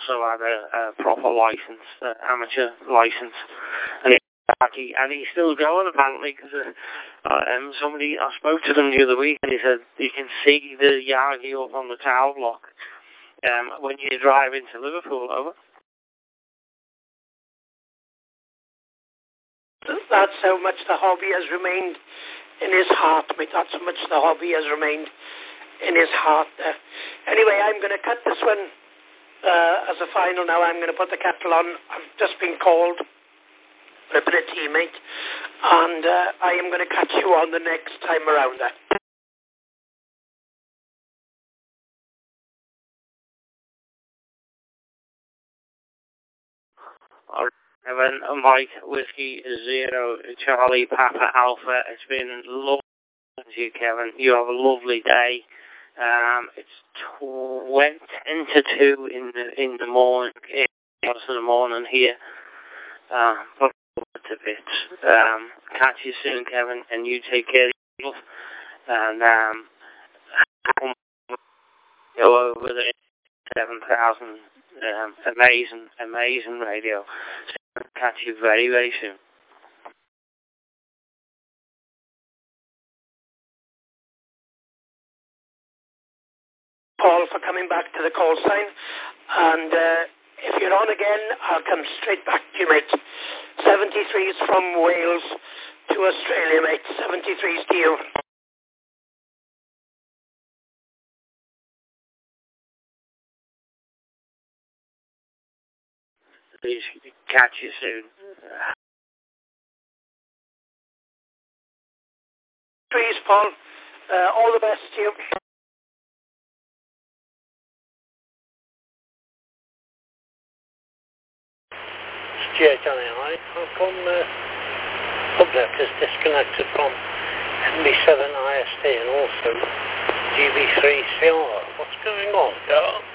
also had a proper license, amateur license, and he's still going apparently, because somebody, I spoke to them the other week, and he said you can see the Yagi up on the tower block when you drive into Liverpool. Over. That's how much the hobby has remained in his heart, mate. That's how much the hobby has remained in his heart there. Anyway, I'm going to cut this one as a final now. I'm going to put the kettle on. I've just been called for a bit of tea, mate. And I am going to catch you on the next time around there. All right. Kevin, Mike, Whiskey, Zero, Charlie, Papa, Alpha. It's been lovely to you, Kevin. You have a lovely day. It's 10 to 2 in the morning, here. But a bit. Catch you soon, Kevin, and you take care of yourself. And go over the 7,000. Amazing radio. So catch you very, very soon. Paul, for coming back to the call sign. And if you're on again, I'll come straight back to you, mate. 73s from Wales to Australia, mate. 73s to you. Please catch you soon. Trees, Paul. All the best to you. Yeah, Johnny, how come Public is disconnected from MB7 IST and also GB3CR? What's going on, girl?